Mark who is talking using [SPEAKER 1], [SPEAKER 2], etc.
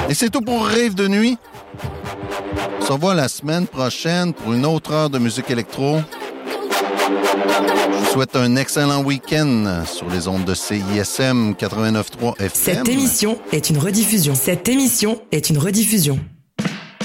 [SPEAKER 1] Et c'est tout pour Rêve de nuit. On se revoit la semaine prochaine pour une autre heure de musique électro. Je vous souhaite un excellent week-end sur les ondes de CISM 89.3 FM.
[SPEAKER 2] Cette émission est une rediffusion.